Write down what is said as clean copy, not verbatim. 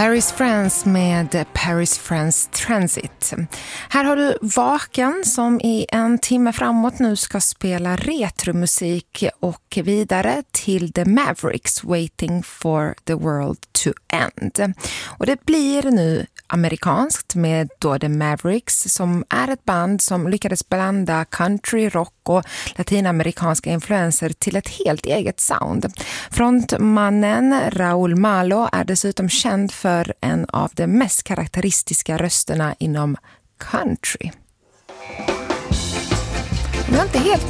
Paris Friends med Paris Friends Transit. Här har du Vaken som i en timme framåt nu ska spela retromusik och vidare till The Mavericks Waiting for the World to End. Och det blir nu amerikanskt med då The Mavericks som är ett band som lyckades blanda country, rock och latinamerikanska influenser till ett helt eget sound. Frontmannen Raúl Malo är dessutom känd för en av de mest karaktäristiska rösterna inom country. Jag är inte helt